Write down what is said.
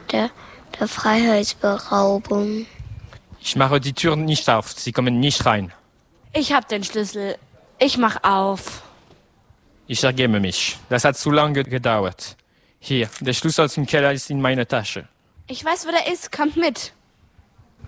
Orte der Freiheitsberaubung. Ich mache die Tür nicht auf, Sie kommen nicht rein. Ich hab den Schlüssel. Ich mach auf. Ich ergebe mich. Das hat zu lange gedauert. Hier, der Schlüssel zum Keller ist in meiner Tasche. Ich weiß, wo der ist. Kommt mit.